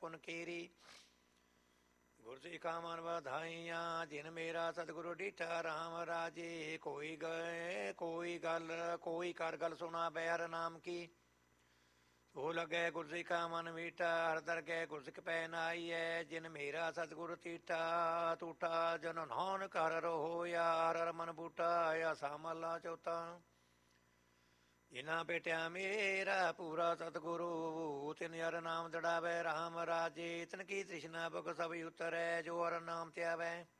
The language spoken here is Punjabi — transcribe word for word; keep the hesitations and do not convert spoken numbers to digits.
ਪੁਨ ਕੀਰੀ। ਗੁਰ ਜੀ ਕਾ ਮਨ ਵਧਾਈਆਂ ਜਿਨ ਮੇਰਾ ਸਤਿਗੁਰੂ ਡੀਠਾ ਰਾਮ ਰਾਜੇ। ਕੋਈ ਗਏ ਕੋਈ ਗੱਲ ਕੋਈ ਕਰ ਗੱਲ ਸੁਣਾ ਬੈਰ ਨਾਮ ਕੀ। ਉਹ ਲਗੈ ਗੁਰ ਜੀ ਕਾ ਮਨ ਮੀਠਾ ਹਰ ਦਰ ਗਏ ਗੁਰ ਸਿੱਖ ਪੈ ਨਾਈਐ। ਜਿਨ ਮੇਰਾ ਸਤਿਗੁਰ ਤੀਠਾ ਟੂਟਾ ਜਨ ਨਾਨਕ ਹਰ ਰਹੋ ਯਾਰ ਹਰ ਮਨ ਬੂਟਾ ਆਸਾ ਮਹਲਾ ਚੌਥਾ। ਜਿਨਾ ਭੇਟਿਆ ਮੇਰਾ ਪੂਰਾ ਸਤਿਗੁਰੂ ਤਿਨ ਹਰ ਨਾਮ ਦੜਾਵੈ ਰਾਮ ਰਾਜੇ। ਤਿਨ ਕੀ ਤ੍ਰਿਸ਼ਨਾ ਬਗ ਸਭ ਉਤਰੈ ਜੋ ਹਰ ਨਾਮ ਧਿਆਵੈ।